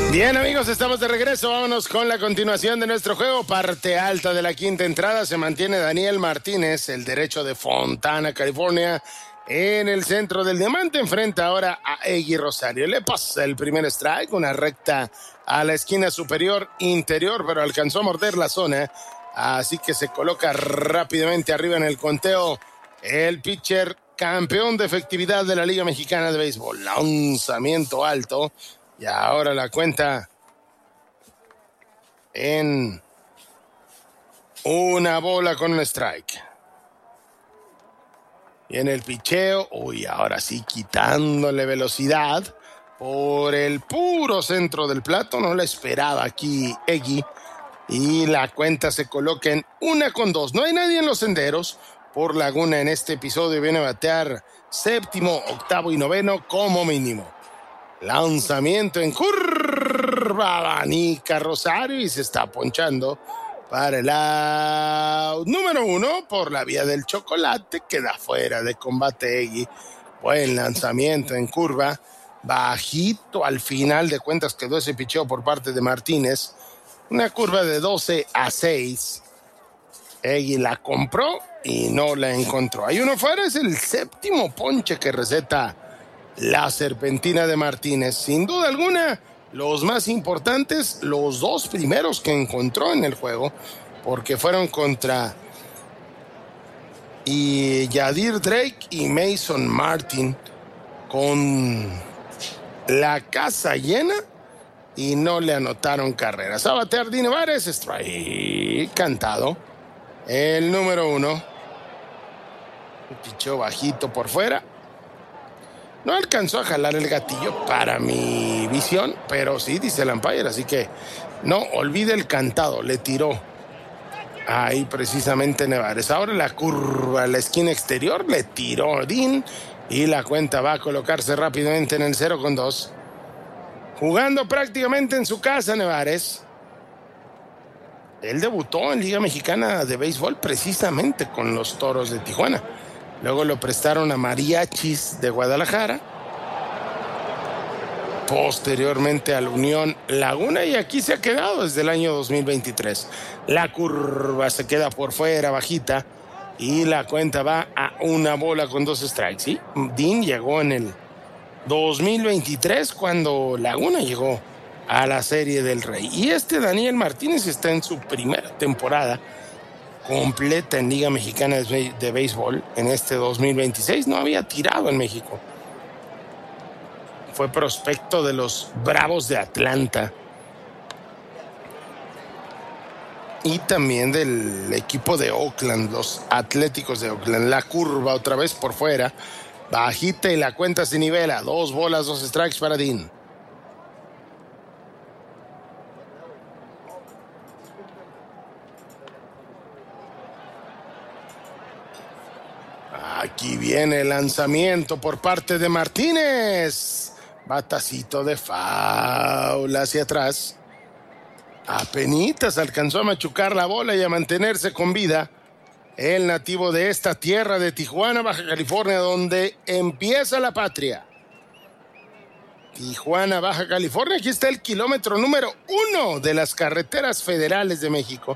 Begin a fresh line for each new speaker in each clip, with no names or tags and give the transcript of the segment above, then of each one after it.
Bien, amigos, estamos de regreso. Vámonos con la continuación de nuestro juego. Parte alta de la quinta entrada se mantiene Daniel Martínez, el derecho de Fontana, California. En el centro del diamante enfrenta ahora a Eggy Rosario. Le pasa el primer strike, una recta a la esquina superior interior, pero alcanzó a morder la zona. Así que se coloca rápidamente arriba en el conteo el pitcher campeón de efectividad de la Liga Mexicana de Béisbol. Lanzamiento alto. Y ahora la cuenta en una bola con un strike. Y en el picheo, ahora sí quitándole velocidad por el puro centro del plato. No la esperaba aquí Eggy. Y la cuenta se coloca en 1-2. No hay nadie en los senderos. Por Laguna en este episodio viene a batear séptimo, octavo y noveno como mínimo. Lanzamiento en curva, abanica Rosario y se está ponchando para el out número 1 por la vía del chocolate. Queda fuera de combate Eggy. Buen lanzamiento en curva, bajito al final de cuentas quedó ese picheo por parte de Martínez. Una curva de 12-6. Eggy la compró y no la encontró. Hay uno fuera, es el séptimo ponche que receta la serpentina de Martínez. Sin duda alguna, los más importantes, los dos primeros que encontró en el juego, porque fueron contra Yadir Drake y Mason Martin, con la casa llena y no le anotaron carreras. A batear Dine Vares, strike cantado. El número 1. Un picheo bajito por fuera. No alcanzó a jalar el gatillo para mi visión, pero sí, dice el umpire, así que no olvide el cantado, le tiró ahí precisamente Nevares. Ahora la curva a la esquina exterior, le tiró Dean y la cuenta va a colocarse rápidamente en el 0-2. Jugando prácticamente en su casa Nevares. Él debutó en Liga Mexicana de Béisbol precisamente con los Toros de Tijuana. Luego lo prestaron a Mariachis de Guadalajara. Posteriormente a la Unión Laguna y aquí se ha quedado desde el año 2023. La curva se queda por fuera, bajita, y la cuenta va a una bola con 2 strikes. ¿Sí? Dean llegó en el 2023 cuando Laguna llegó a la Serie del Rey. Y Daniel Martínez está en su primera temporada completa en Liga Mexicana de Béisbol en este 2026. No había tirado en México. Fue prospecto de los Bravos de Atlanta y también del equipo de Oakland, los Atléticos de Oakland. La curva otra vez por fuera, bajita y la cuenta se nivela. 2 bolas, 2 strikes para Dean. Aquí viene el lanzamiento por parte de Martínez. Batacito de foul hacia atrás. Apenitas alcanzó a machucar la bola y a mantenerse con vida. El nativo de esta tierra de Tijuana, Baja California, donde empieza la patria. Tijuana, Baja California. Aquí está el kilómetro número 1 de las carreteras federales de México.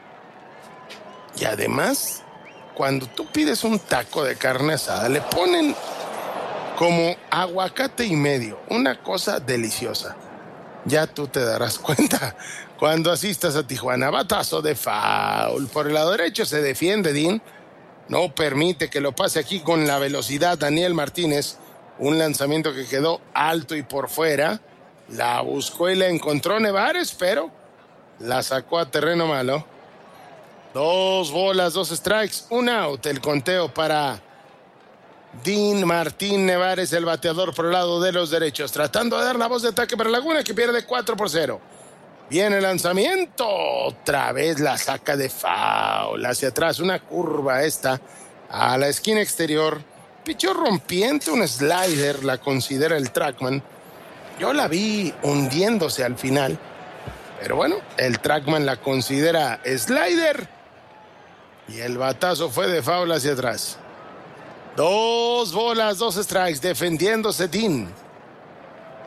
Y además, cuando tú pides un taco de carne asada, le ponen como aguacate y medio, una cosa deliciosa. Ya tú te darás cuenta cuando asistas a Tijuana. Batazo de foul por el lado derecho, se defiende Dean, no permite que lo pase aquí con la velocidad Daniel Martínez. Un lanzamiento que quedó alto y por fuera, la buscó y la encontró Nevares, pero la sacó a terreno malo. 2 bolas, 2 strikes, 1 out. El conteo para Dean Martín Nevares, el bateador por el lado de los derechos, tratando de dar la voz de ataque para Laguna, que pierde 4-0. Viene el lanzamiento, otra vez la saca de foul hacia atrás, una curva a la esquina exterior. Pichó rompiente, un slider, la considera el trackman. Yo la vi hundiéndose al final, pero bueno, el trackman la considera slider y el batazo fue de foul hacia atrás. 2 bolas, 2 strikes, defendiéndose Dean.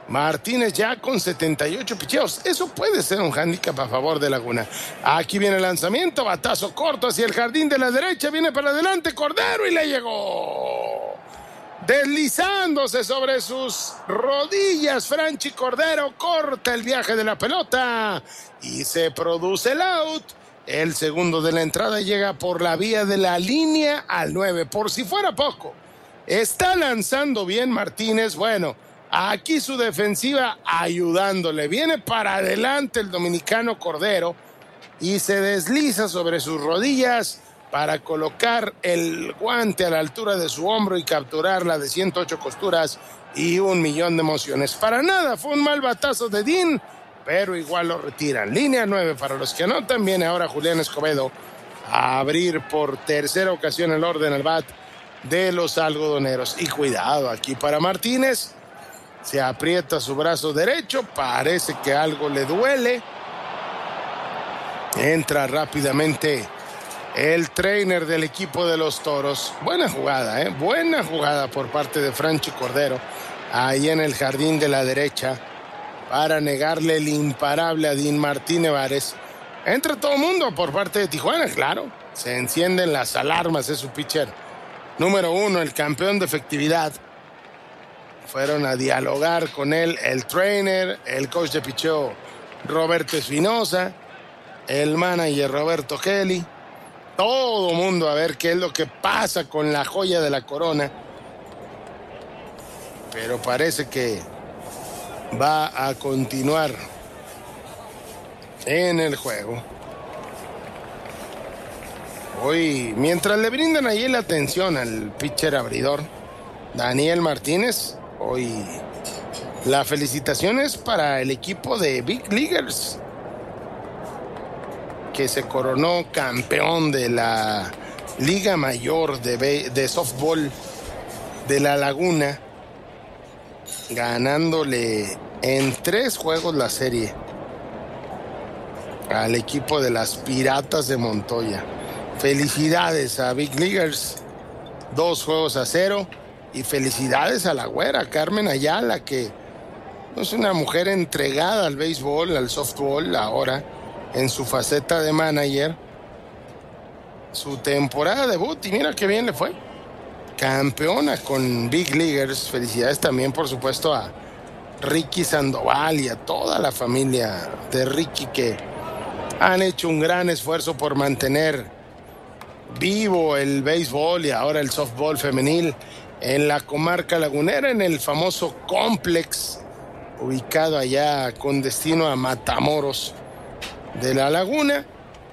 Martínez ya con 78 picheos. Eso puede ser un hándicap a favor de Laguna. Aquí viene el lanzamiento, batazo corto hacia el jardín de la derecha, viene para adelante Cordero y le llegó. Deslizándose sobre sus rodillas, Franchi Cordero corta el viaje de la pelota y se produce el out. El segundo de la entrada llega por la vía de la línea al 9. Por si fuera poco, está lanzando bien Martínez. Bueno, aquí su defensiva ayudándole. Viene para adelante el dominicano Cordero y se desliza sobre sus rodillas para colocar el guante a la altura de su hombro y capturarla de 108 costuras y 1,000,000 de emociones. Para nada fue un mal batazo de Dean, pero igual lo retiran. Línea 9 para los que anotan. Viene ahora Julián Escobedo a abrir por tercera ocasión el orden al bat de los algodoneros. Y cuidado aquí para Martínez. Se aprieta su brazo derecho. Parece que algo le duele. Entra rápidamente el trainer del equipo de los Toros. Buena jugada, buena jugada por parte de Franchi Cordero. Ahí en el jardín de la derecha. Para negarle el imparable a Dean Martínez Vares. Entra todo el mundo por parte de Tijuana, claro. Se encienden las alarmas, es su pitcher número 1, el campeón de efectividad. Fueron a dialogar con él el trainer, el coach de picheo Roberto Espinosa, el manager Roberto Kelly. Todo el mundo a ver qué es lo que pasa con la joya de la corona. Pero parece que va a continuar en el juego. Hoy, mientras le brindan ahí la atención al pitcher abridor Daniel Martínez, hoy la felicitación es para el equipo de Big Leaguers, que se coronó campeón de la Liga Mayor de softball de La Laguna, ganándole en 3 juegos la serie al equipo de las Piratas de Montoya. Felicidades a Big Leaguers, 2-0, y felicidades a la güera Carmen Ayala, que es una mujer entregada al béisbol, al softball, ahora en su faceta de manager. Su temporada debut, y mira qué bien le fue. Campeona con Big Leaguers. Felicidades también, por supuesto, a Ricky Sandoval y a toda la familia de Ricky, que han hecho un gran esfuerzo por mantener vivo el béisbol y ahora el softball femenil en la comarca lagunera, en el famoso Complex, ubicado allá con destino a Matamoros de La Laguna.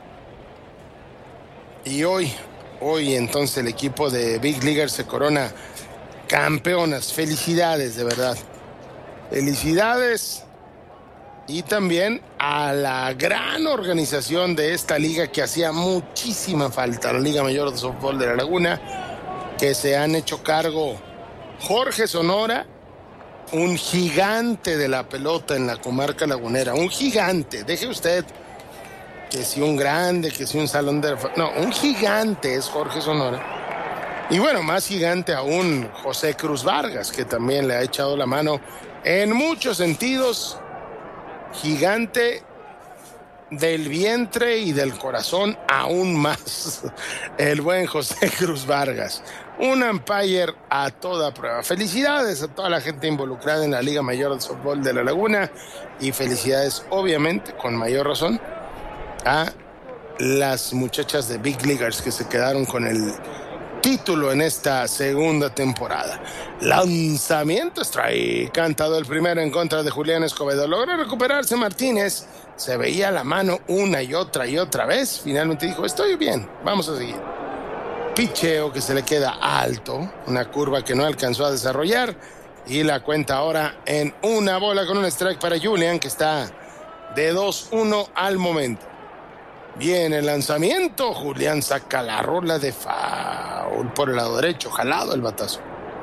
Y hoy entonces el equipo de Big Leaguers se corona campeonas. Felicidades, de verdad. Felicidades. Y también a la gran organización de esta liga que hacía muchísima falta, la Liga Mayor de Softball de La Laguna, que se han hecho cargo Jorge Sonora, un gigante de la pelota en la comarca lagunera, un gigante. Deje usted que si un grande, que si un salón de... No, un gigante es Jorge Sonora. Y bueno, más gigante aún José Cruz Vargas, que también le ha echado la mano en muchos sentidos. Gigante del vientre y del corazón aún más, el buen José Cruz Vargas. Un umpire a toda prueba. Felicidades a toda la gente involucrada en la Liga Mayor de Softball de La Laguna, y felicidades, obviamente, con mayor razón, a las muchachas de Big Leaguers que se quedaron con el título en esta segunda temporada. Lanzamiento, strike, cantado el primero en contra de Julián Escobedo. Logró recuperarse Martínez, se veía la mano una y otra vez. Finalmente dijo: estoy bien, vamos a seguir. Picheo que se le queda alto, una curva que no alcanzó a desarrollar, y la cuenta ahora en 1 bola con un strike para Julián, que está de 2-1 al momento. Viene el lanzamiento, Julián saca la rola de foul por el lado derecho, jalado el batazo.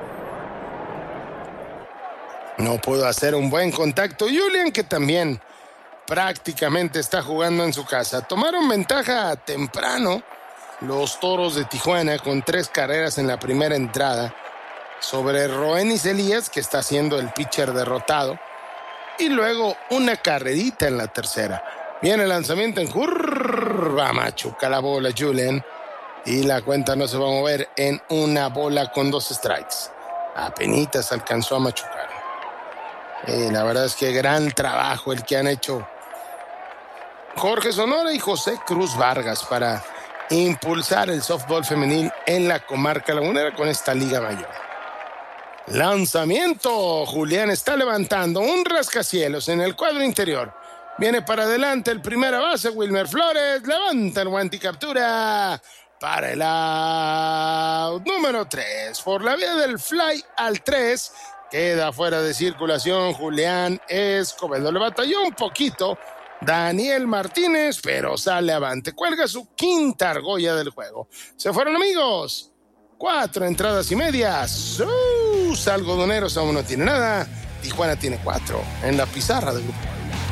No pudo hacer un buen contacto Julián, que también prácticamente está jugando en su casa. Tomaron ventaja temprano los Toros de Tijuana con 3 carreras en la primera entrada sobre Roenis Elías, que está siendo el pitcher derrotado. y luego una carrerita en la tercera. Viene el lanzamiento en curva, machuca la bola Julien y la cuenta no se va a mover en una bola con 2 strikes. Apenitas alcanzó a machucar. La verdad es que gran trabajo el que han hecho Jorge Sonora y José Cruz Vargas para impulsar el softball femenil en la comarca lagunera con esta liga mayor. Lanzamiento, Julián está levantando un rascacielos en el cuadro interior. Viene para adelante el primera base, Wilmer Flores, levanta el guante y captura para el out número 3. Por la vía del fly al 3, queda fuera de circulación Julián Escobedo. Le batalló un poquito Daniel Martínez, pero sale avante. Cuelga su quinta argolla del juego. Se fueron, amigos. 4 entradas y medias. Sus algodoneros aún no tiene nada. Tijuana tiene 4 en la pizarra del grupo.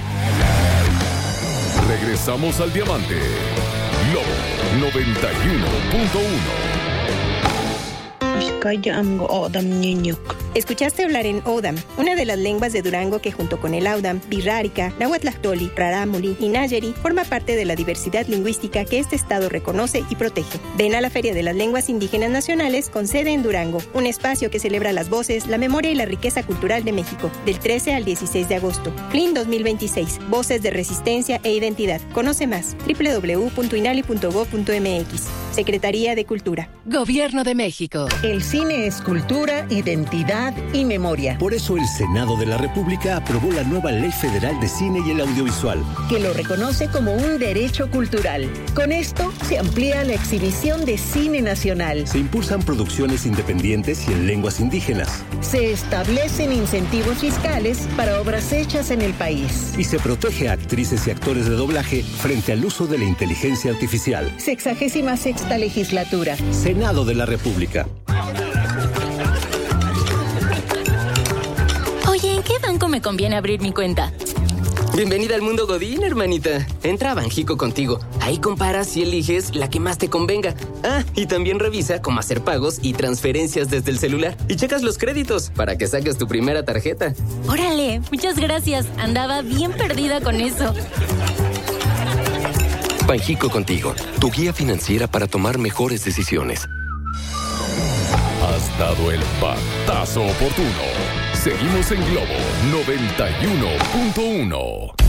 Regresamos al Diamante. Lobo 91.1.
Escuchaste hablar en O'odham, una de las lenguas de Durango que junto con el Audam, Birrárica, Nahuatlahtoli, Rarámuri y Nayeri forma parte de la diversidad lingüística que este estado reconoce y protege. Ven a la Feria de las Lenguas Indígenas Nacionales con sede en Durango, un espacio que celebra las voces, la memoria y la riqueza cultural de México, del 13 al 16 de agosto. FLIN 2026, Voces de Resistencia e Identidad. Conoce más, www.inali.gov.mx. Secretaría de Cultura.
Gobierno de México.
El cine es cultura, identidad y memoria.
Por eso el Senado de la República aprobó la nueva Ley Federal de Cine y el Audiovisual,
que lo reconoce como un derecho cultural. Con esto se amplía la exhibición de cine nacional.
Se impulsan producciones independientes y en lenguas indígenas.
Se establecen incentivos fiscales para obras hechas en el país.
Y se protege a actrices y actores de doblaje frente al uso de la inteligencia artificial.
66ª legislatura.
Senado de la República.
Oye, ¿en qué banco me conviene abrir mi cuenta?
Bienvenida al mundo Godín, hermanita. Entra a Banjico Contigo. Ahí comparas y eliges la que más te convenga. Ah, y también revisa cómo hacer pagos y transferencias desde el celular. Y checas los créditos para que saques tu primera tarjeta.
Órale, muchas gracias. Andaba bien perdida con eso.
Banjico Contigo, tu guía financiera para tomar mejores decisiones.
Has dado el batazo oportuno. Seguimos en Globo 91.1.